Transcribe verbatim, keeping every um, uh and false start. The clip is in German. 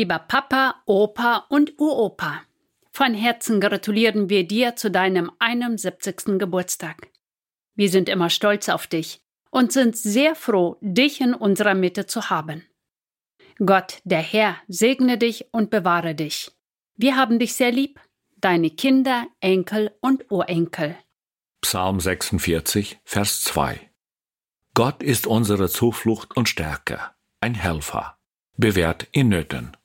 Lieber Papa, Opa und Uropa, von Herzen gratulieren wir dir zu deinem einundsiebzigsten Geburtstag. Wir sind immer stolz auf dich und sind sehr froh, dich in unserer Mitte zu haben. Gott, der Herr, segne dich und bewahre dich. Wir haben dich sehr lieb, deine Kinder, Enkel und Urenkel. Psalm sechsundvierzig, Vers zwei. Gott ist unsere Zuflucht und Stärke, ein Helfer, bewährt in Nöten.